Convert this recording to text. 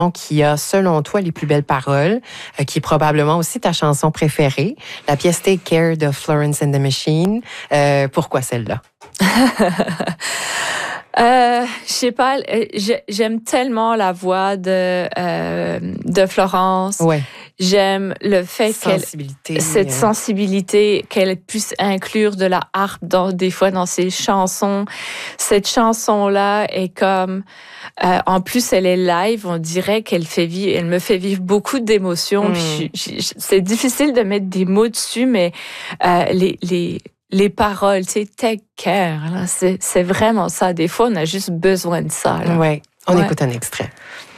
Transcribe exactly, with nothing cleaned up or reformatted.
qui a, selon toi, les plus belles paroles, euh, qui est probablement aussi ta chanson préférée, la pièce Take Care de Florence and the Machine. Euh, pourquoi celle-là? Euh, je sais pas, j'aime tellement la voix de euh, de Florence. Ouais. J'aime le fait qu'elle cette euh... sensibilité qu'elle puisse inclure de la harpe dans des fois dans ses chansons. Cette chanson là est comme euh, en plus elle est live, on dirait qu'elle fait vivre, elle me fait vivre beaucoup d'émotions. Mm. Puis je, je, c'est difficile de mettre des mots dessus, mais euh, les les Les paroles, tu sais, take care, là, c'est, c'est vraiment ça. Des fois, on a juste besoin de ça. Oui, on ouais. écoute un extrait.